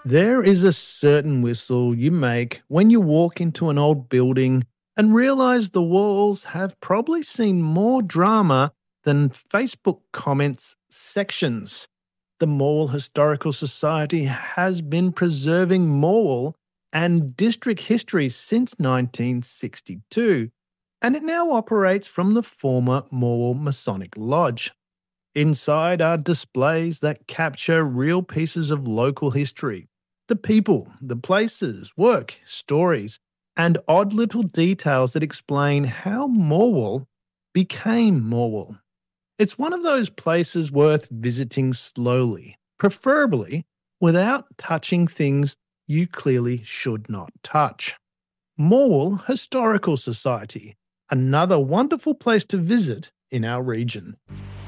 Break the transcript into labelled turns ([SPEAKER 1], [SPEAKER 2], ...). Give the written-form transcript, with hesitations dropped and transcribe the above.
[SPEAKER 1] There is a certain whistle you make when you walk into an old building and realize the walls have probably seen more drama than Facebook comments sections. The Morwell Historical Society has been preserving Morwell and district history since 1962, and it now operates from the former Morwell Masonic Lodge. Inside are displays that capture real pieces of local history, the people, the places, work, stories, and odd little details that explain how Morwell became Morwell. It's one of those places worth visiting slowly, preferably without touching things you clearly should not touch. Morwell Historical Society, another wonderful place to visit in our region.